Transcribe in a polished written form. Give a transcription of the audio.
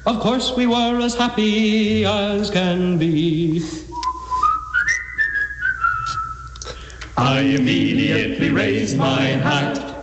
Of course we were as happy as can be. I immediately raised my hat